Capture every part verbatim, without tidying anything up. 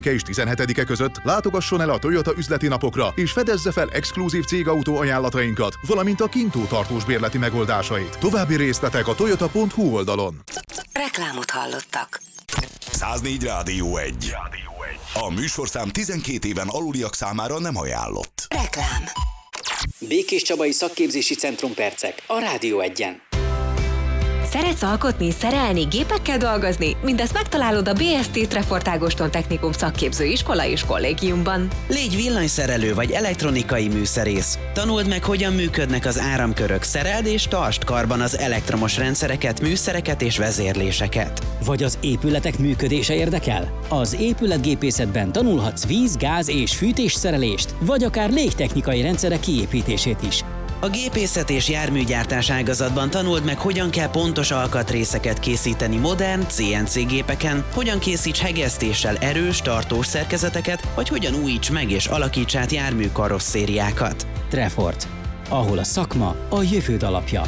és tizenhetedike között látogasson el a Toyota üzleti napokra, és fedezze fel exkluzív cégautó ajánlatainkat, valamint a Kintó tartós bérleti megoldásait. További részletek a toyota pont hu oldalon. Reklámot hallottak. száznégy Rádió egy. A műsorszám tizenkét éven aluliak számára nem ajánlott. Reklám. Békés Csabai Szakképzési Centrum Percek a Rádió egyen. Szeretsz alkotni, szerelni, gépekkel dolgozni? Mindezt megtalálod a bé es té Trefort Ágoston Technikum Szakképző Iskola és Kollégiumban. Légy villanyszerelő vagy elektronikai műszerész. Tanuld meg, hogyan működnek az áramkörök, szereld és tartsd karban az elektromos rendszereket, műszereket és vezérléseket. Vagy az épületek működése érdekel? Az épületgépészetben tanulhatsz víz, gáz és fűtésszerelést, vagy akár légtechnikai rendszerek kiépítését is. A gépészet és járműgyártás ágazatban tanuld meg, hogyan kell pontos alkatrészeket készíteni modern cé en cé gépeken, hogyan készíts hegesztéssel erős, tartós szerkezeteket, vagy hogyan újíts meg és alakíts át jármű karosszériákat. Trefort, ahol a szakma a jövőd alapja.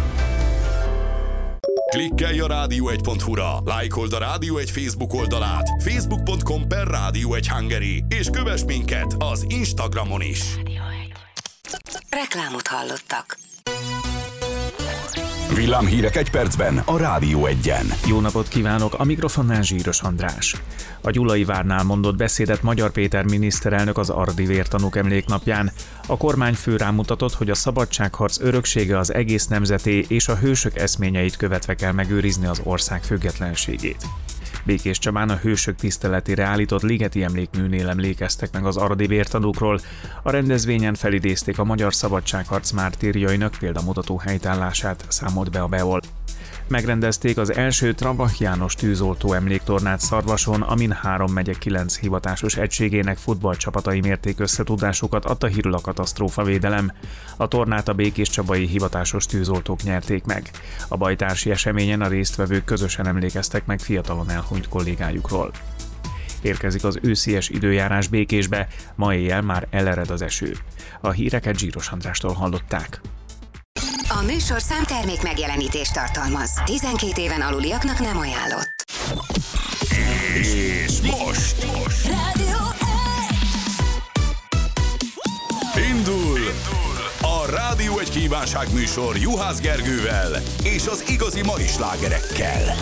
Klikkelj a rádió egy pont hu-ra, lájkold a Rádió egy Facebook oldalát, facebook pont com per Rádió egy Hungary, és kövess minket az Instagramon is. Reklámot hallottak. Villámhírek egy percben a Rádió egyen. Jó napot kívánok, a mikrofonnál Zsíros András. A Gyulai várnál mondott beszédet Magyar Péter miniszterelnök az ardi vértanúk emléknapján. A kormányfő rámutatott, hogy a szabadságharc öröksége az egész nemzeté, és a hősök eszményeit követve kell megőrizni az ország függetlenségét. Békés Csabán a hősök tiszteletére állított ligeti emlékműnél emlékeztek meg az aradi vértanúkról. A rendezvényen felidézték a magyar szabadságharc mártírjainak példamutató helytállását, számolt be a Beol. Megrendezték az első Trabach János tűzoltó emléktornát Szarvason, amin három megye kilenc hivatásos egységének futballcsapatai mérték összetudásukat, adta hírül a katasztrófavédelem. A tornát a békés csabai hivatásos tűzoltók nyerték meg. A bajtársi eseményen a résztvevők közösen emlékeztek meg fiatalon elhunyt kollégájukról. Érkezik az őszies időjárás Békésbe, ma éjjel már elered az eső. A híreket Zsíros Andrástól hallották. A műsorszám termék megjelenítést tartalmaz. tizenkét éven aluliaknak nem ajánlott. És most, most. Rádió Indul a Rádió egy kívánság műsor Juhász Gergővel és az igazi mai slágerekkel.